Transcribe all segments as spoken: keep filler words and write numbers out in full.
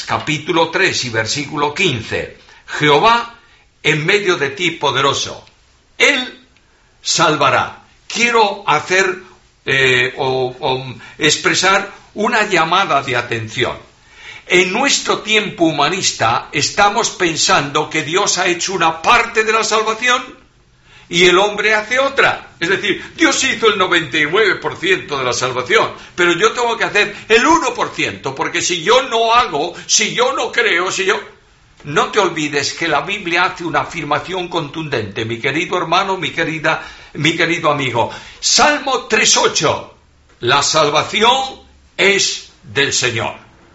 capítulo tres y versículo quince. Jehová en medio de ti poderoso, Él salvará. Quiero hacer eh, o, o expresar una llamada de atención. En nuestro tiempo humanista estamos pensando que Dios ha hecho una parte de la salvación y el hombre hace otra. Es decir, Dios hizo el noventa y nueve por ciento de la salvación, pero yo tengo que hacer el uno por ciento, porque si yo no hago, si yo no creo, si yo... No te olvides que la Biblia hace una afirmación contundente, mi querido hermano, mi querida, mi querido amigo. Salmo tres ocho, la salvación es del Señor.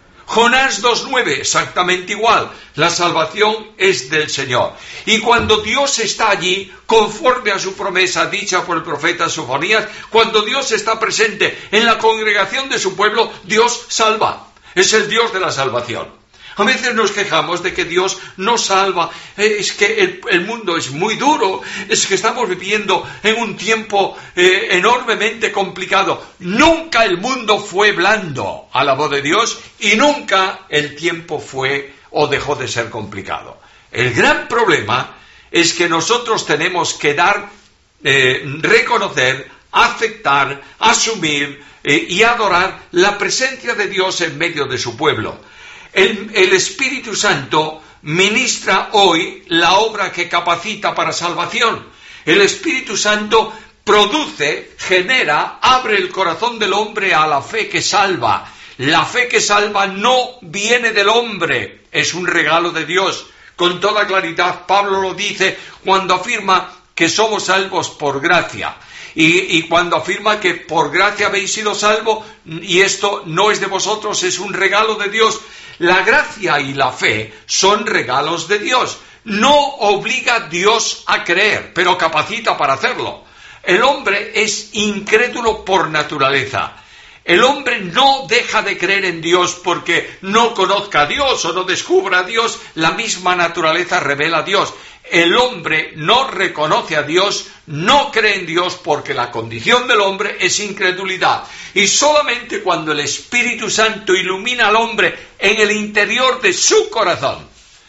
Jonás dos nueve, exactamente igual, la salvación es del Señor. Y cuando Dios está allí, conforme a su promesa dicha por el profeta Sofonías, cuando Dios está presente en la congregación de su pueblo, Dios salva. Es el Dios de la salvación. A veces nos quejamos de que Dios no salva, es que el, el mundo es muy duro, es que estamos viviendo en un tiempo eh, enormemente complicado. Nunca el mundo fue blando a la voz de Dios y nunca el tiempo fue o dejó de ser complicado. El gran problema es que nosotros tenemos que dar, eh, reconocer, aceptar, asumir eh, y adorar la presencia de Dios en medio de su pueblo. El, el Espíritu Santo ministra hoy la obra que capacita para salvación. El Espíritu Santo produce, genera, abre el corazón del hombre a la fe que salva. La fe que salva no viene del hombre, es un regalo de Dios. Con toda claridad Pablo lo dice cuando afirma que somos salvos por gracia. Y, y cuando afirma que por gracia habéis sido salvos, y esto no es de vosotros, es un regalo de Dios. La gracia y la fe son regalos de Dios. No obliga a Dios a creer, pero capacita para hacerlo. El hombre es incrédulo por naturaleza. El hombre no deja de creer en Dios porque no conozca a Dios o no descubra a Dios. La misma naturaleza revela a Dios. El hombre no reconoce a Dios, no cree en Dios porque la condición del hombre es incredulidad. Y solamente cuando el Espíritu Santo ilumina al hombre en el interior de su corazón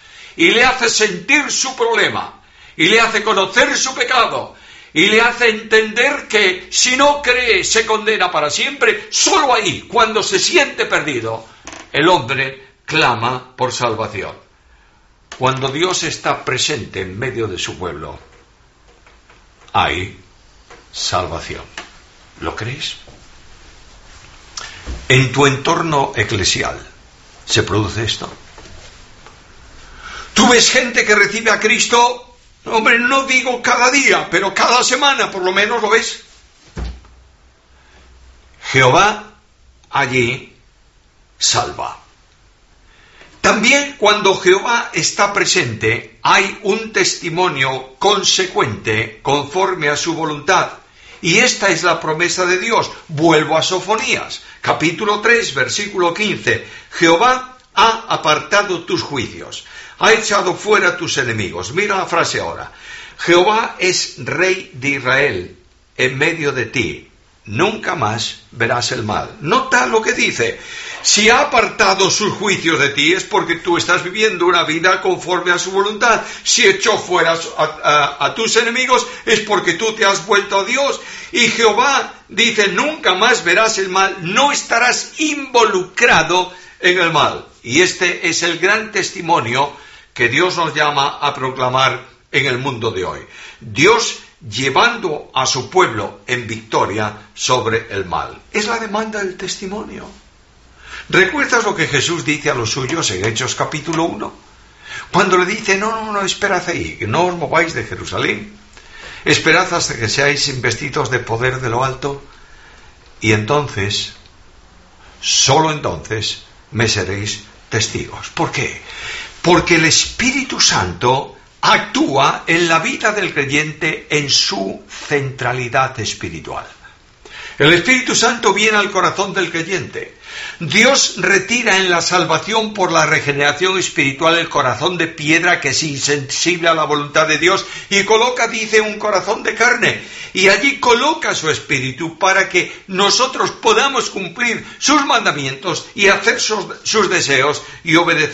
y le hace sentir su problema y le hace conocer su pecado y le hace entender que si no cree se condena para siempre, solo ahí, cuando se siente perdido, el hombre clama por salvación. Cuando Dios está presente en medio de su pueblo, hay salvación. ¿Lo crees? En tu entorno eclesial, ¿se produce esto? ¿Tú ves gente que recibe a Cristo? Hombre, no digo cada día, pero cada semana por lo menos lo ves. Jehová allí salva. También cuando Jehová está presente, hay un testimonio consecuente conforme a su voluntad. Y esta es la promesa de Dios. Vuelvo a Sofonías, capítulo tres, versículo quince. Jehová ha apartado tus juicios, ha echado fuera tus enemigos. Mira la frase ahora. Jehová es rey de Israel en medio de ti. Nunca más verás el mal. Nota lo que dice. Si ha apartado sus juicios de ti es porque tú estás viviendo una vida conforme a su voluntad. Si echó fuera a, a, a tus enemigos es porque tú te has vuelto a Dios. Y Jehová dice, nunca más verás el mal, no estarás involucrado en el mal. Y este es el gran testimonio que Dios nos llama a proclamar en el mundo de hoy. Dios llevando a su pueblo en victoria sobre el mal. Es la demanda del testimonio. ¿Recuerdas lo que Jesús dice a los suyos en Hechos capítulo uno? Cuando le dice, no, no, no, esperad ahí, que no os mováis de Jerusalén. Esperad hasta que seáis investidos de poder de lo alto, y entonces, solo entonces, me seréis testigos. ¿Por qué? Porque el Espíritu Santo actúa en la vida del creyente en su centralidad espiritual. El Espíritu Santo viene al corazón del creyente. Dios retira en la salvación por la regeneración espiritual el corazón de piedra que es insensible a la voluntad de Dios y coloca, dice, un corazón de carne. Y allí coloca su Espíritu para que nosotros podamos cumplir sus mandamientos y hacer sus, sus deseos y obedecer